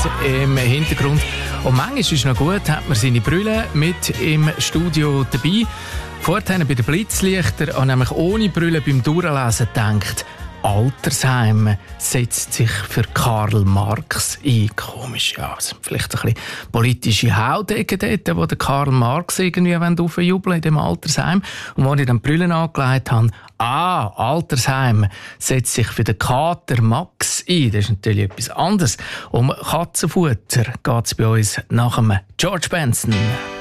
im Hintergrund. Und manchmal ist es noch gut, hat man seine Brille mit im Studio dabei. Vorhin bei den Blitzlichtern habe nämlich ohne Brille beim Durchlesen gedacht, Altersheim setzt sich für Karl Marx ein. Komisch, ja. Also vielleicht ein bisschen politische Haudecke dort, wo der Karl Marx irgendwie aufjubeln in dem Altersheim. Und als ich dann die Brille angelegt habe, Altersheim setzt sich für den Kater Max ein. Das ist natürlich etwas anderes. Um Katzenfutter geht es bei uns nach dem George Benson.